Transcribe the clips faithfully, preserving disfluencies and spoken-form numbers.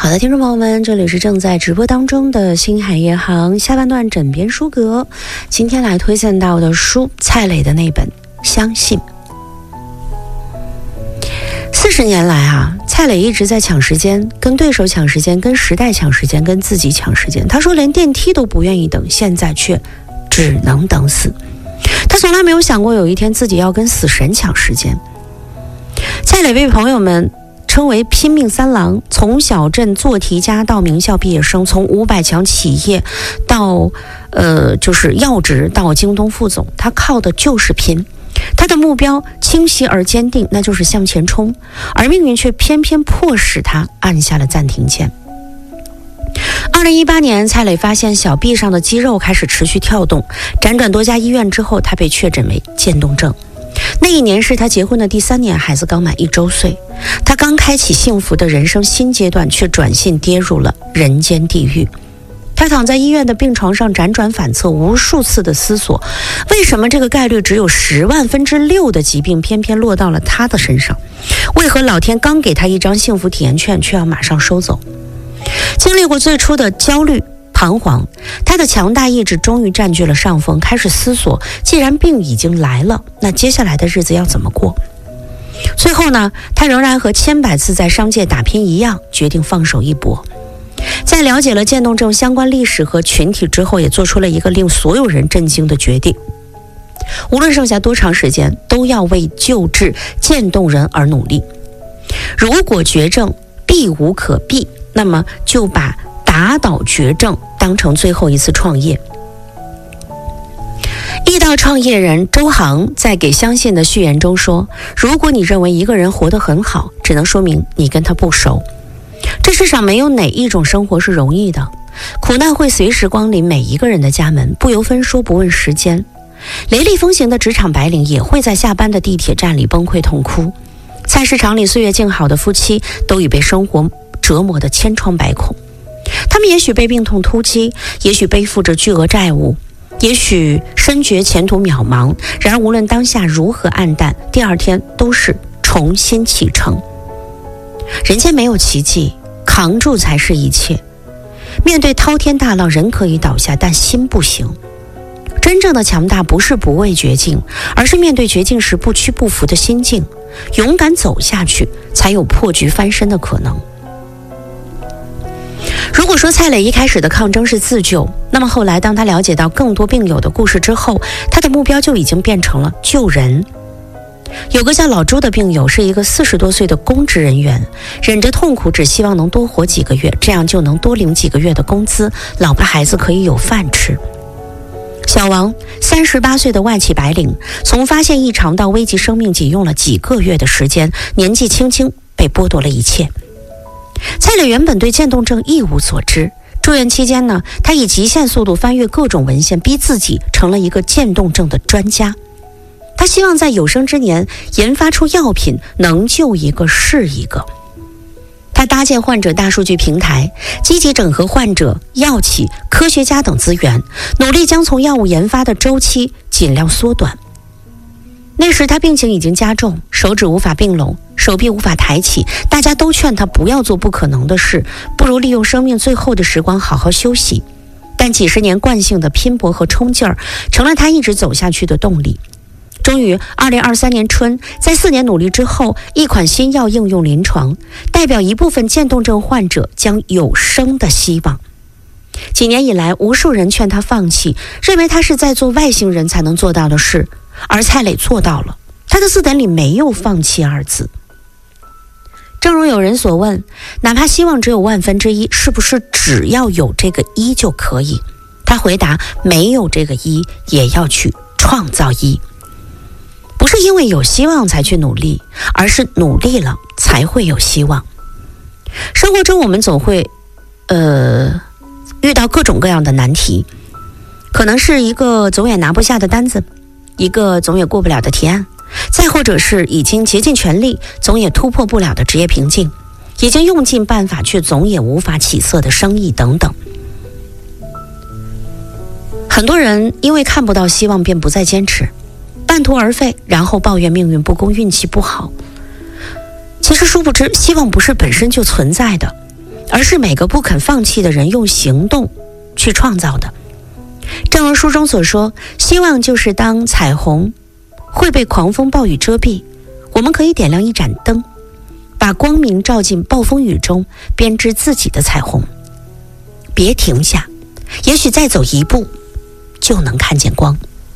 好的，听众朋友们，这里是正在直播当中的星海夜航下半段枕边书阁。今天来推荐到的书，蔡磊的那本《相信》。四十年来啊，蔡磊一直在抢时间，跟对手抢时间，跟时代抢时间，跟自己抢时间。他说连电梯都不愿意等，现在却只能等死。他从来没有想过有一天自己要跟死神抢时间。蔡磊被朋友们称为拼命三郎，从小镇做题家到名校毕业生，从五百强企业到呃就是要职到京东副总，他靠的就是拼。他的目标清晰而坚定，那就是向前冲，而命运却偏偏迫使他按下了暂停键。二零一八年，蔡磊发现小臂上的肌肉开始持续跳动，辗转多家医院之后，他被确诊为渐冻症。那一年是他结婚的第三年，孩子刚满一周岁，他刚开启幸福的人生新阶段，却转信跌入了人间地狱。他躺在医院的病床上辗转反侧，无数次的思索，为什么这个概率只有十万分之六的疾病偏偏落到了他的身上？为何老天刚给他一张幸福体验券，却要马上收走？经历过最初的焦虑彷徨，他的强大意志终于占据了上风，开始思索，既然病已经来了，那接下来的日子要怎么过？最后呢，他仍然和千百次在商界打拼一样，决定放手一搏。在了解了渐冻症相关历史和群体之后，也做出了一个令所有人震惊的决定，无论剩下多长时间，都要为救治渐冻人而努力。如果绝症避无可避，那么就把打倒绝症当成最后一次创业。易道创业人周航在给相信的序言中说，如果你认为一个人活得很好，只能说明你跟他不熟。这世上没有哪一种生活是容易的，苦难会随时光临每一个人的家门，不由分说，不问时间。雷厉风行的职场白领也会在下班的地铁站里崩溃痛哭，菜市场里岁月静好的夫妻都已被生活折磨得千疮百孔。他们也许被病痛突击，也许背负着巨额债务，也许深觉前途渺茫，然而无论当下如何暗淡，第二天都是重新启程。人间没有奇迹，扛住才是一切。面对滔天大浪，人可以倒下，但心不行。真正的强大不是不畏绝境，而是面对绝境时不屈不服的心境。勇敢走下去，才有破局翻身的可能。如果说蔡磊一开始的抗争是自救，那么后来当他了解到更多病友的故事之后，他的目标就已经变成了救人。有个叫老朱的病友是一个四十多岁的公职人员，忍着痛苦，只希望能多活几个月，这样就能多领几个月的工资，老婆孩子可以有饭吃。小王，三十八岁的外企白领，从发现异常到危及生命，仅用了几个月的时间，年纪轻轻被剥夺了一切。蔡磊原本对渐冻症一无所知，住院期间呢，他以极限速度翻阅各种文献，逼自己成了一个渐冻症的专家。他希望在有生之年研发出药品，能救一个是一个。他搭建患者大数据平台，积极整合患者、药企、科学家等资源，努力将从药物研发的周期尽量缩短。那时他病情已经加重，手指无法并拢，手臂无法抬起，大家都劝他不要做不可能的事，不如利用生命最后的时光好好休息。但几十年惯性的拼搏和冲劲儿，成了他一直走下去的动力。终于二零二三年春，在四年努力之后，一款新药应用临床，代表一部分渐冻症患者将有生的希望。几年以来，无数人劝他放弃，认为他是在做外星人才能做到的事，而蔡磊做到了，他的字典里没有放弃二字。正如有人所问，哪怕希望只有万分之一，是不是只要有这个一就可以？他回答，没有这个一，也要去创造一。不是因为有希望才去努力，而是努力了才会有希望。生活中我们总会呃遇到各种各样的难题，可能是一个总也拿不下的单子，一个总也过不了的提案，再或者是已经竭尽全力总也突破不了的职业瓶颈，已经用尽办法却总也无法起色的生意等等。很多人因为看不到希望便不再坚持，半途而废，然后抱怨命运不公、运气不好。其实殊不知，希望不是本身就存在的， 而是每个不肯放弃的人用行动去创造的。正如书中所说，希望就是当彩虹会被狂风暴雨遮蔽，我们可以点亮一盏灯，把光明照进暴风雨中，编织自己的彩虹。别停下，也许再走一步就能看见光。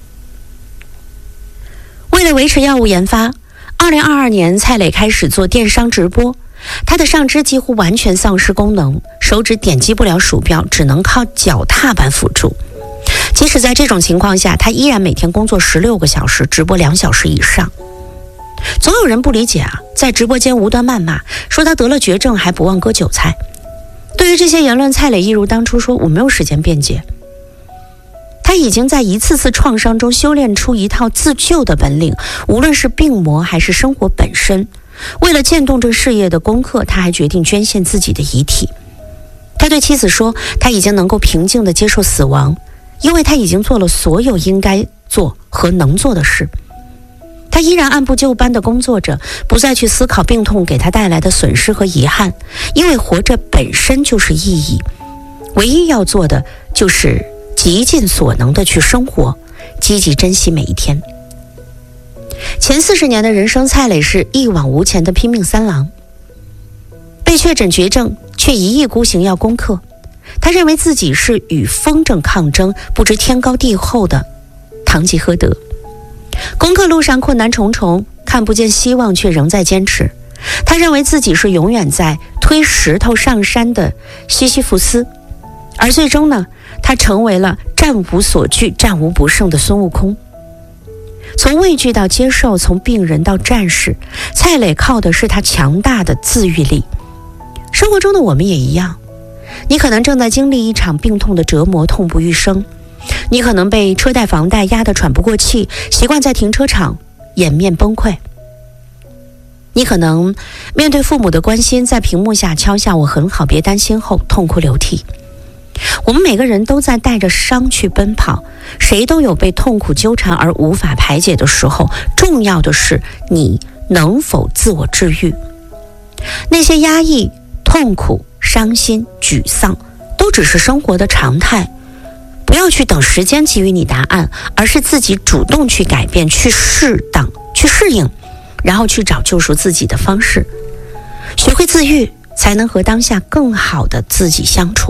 为了维持药物研发，二零二二年蔡磊开始做电商直播，他的上肢几乎完全丧失功能，手指点击不了鼠标，只能靠脚踏板辅助。即使在这种情况下，他依然每天工作十六个小时，直播两小时以上。总有人不理解啊，在直播间无端谩骂，说他得了绝症还不忘割韭菜。对于这些言论，蔡磊一如当初说，我没有时间辩解。他已经在一次次创伤中修炼出一套自救的本领，无论是病魔还是生活本身。为了渐动这事业的功课，他还决定捐献自己的遗体。他对妻子说，他已经能够平静地接受死亡，因为他已经做了所有应该做和能做的事。他依然按部就班地工作着，不再去思考病痛给他带来的损失和遗憾，因为活着本身就是意义。唯一要做的就是极尽所能地去生活，积极珍惜每一天。前四十年的人生，蔡磊是一往无前的拼命三郎。被确诊绝症，却一意孤行要攻克。他认为自己是与风症抗争，不知天高地厚的堂吉诃德。攻克路上困难重重，看不见希望，却仍在坚持。他认为自己是永远在推石头上山的西西弗斯，而最终呢，他成为了战无所惧、战无不胜的孙悟空。从畏惧到接受，从病人到战士，蔡磊靠的是他强大的自愈力。生活中的我们也一样，你可能正在经历一场病痛的折磨，痛不欲生。你可能被车贷房贷压得喘不过气，习惯在停车场掩面崩溃。你可能面对父母的关心，在屏幕下敲下我很好别担心后痛哭流涕。我们每个人都在带着伤去奔跑，谁都有被痛苦纠缠而无法排解的时候，重要的是你能否自我治愈。那些压抑、痛苦、伤心、沮丧都只是生活的常态，不要去等时间给予你答案，而是自己主动去改变、去适当、去适应，然后去找救赎自己的方式。学会自愈，才能和当下更好的自己相处。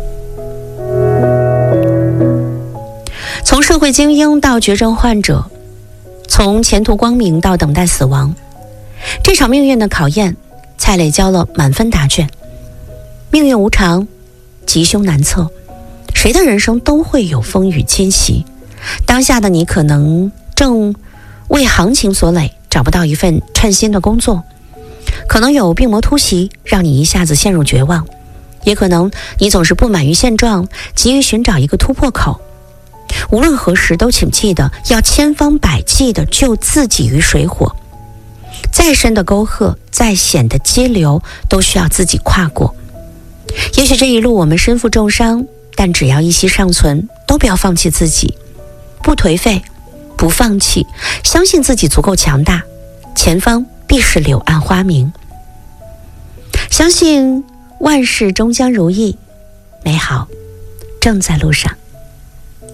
从社会精英到绝症患者，从前途光明到等待死亡，这场命运的考验，蔡磊交了满分答卷。命运无常，吉凶难测，谁的人生都会有风雨侵袭。当下的你可能正为行情所累，找不到一份称心的工作，可能有病魔突袭，让你一下子陷入绝望，也可能你总是不满于现状，急于寻找一个突破口。无论何时，都请记得要千方百计地救自己于水火。再深的沟壑，再险的激流，都需要自己跨过。也许这一路我们身负重伤，但只要一息尚存，都不要放弃自己，不颓废，不放弃，相信自己足够强大，前方必是柳暗花明。相信万事终将如意，美好正在路上。